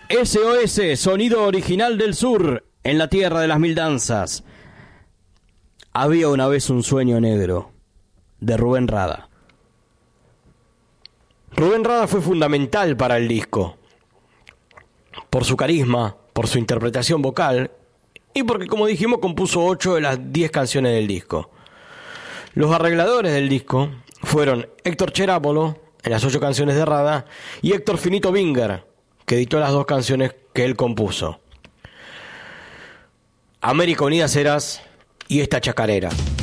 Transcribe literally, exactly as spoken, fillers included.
S O S, sonido original del sur, en la tierra de las mil danzas. Había una vez un sueño negro, de Rubén Rada. Rubén Rada fue fundamental para el disco, por su carisma, por su interpretación vocal, y porque, como dijimos, compuso ocho de las diez canciones del disco. Los arregladores del disco fueron Héctor Cherapolo, en las ocho canciones de Rada, y Héctor Finito Binger, que editó las dos canciones que él compuso. América Unida Serás y esta chacarera.